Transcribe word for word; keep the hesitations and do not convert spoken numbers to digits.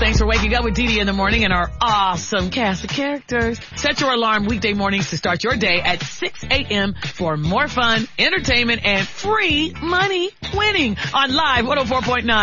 Thanks for waking up with Dee Dee in the morning and our awesome cast of characters. Set your alarm weekday mornings to start your day at six a.m. for more fun, entertainment, and free money winning on Live one oh four point nine.